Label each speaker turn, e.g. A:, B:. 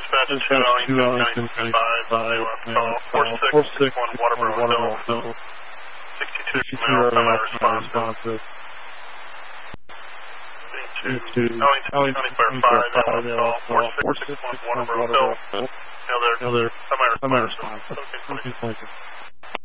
A: Dispatch 2 Ellington, County 5, 4661 Waterboro Hill. 62 semi responsive. To Ellington County Fire 5, call 4661 Waterboro Hill. They're semi responsive. Okay,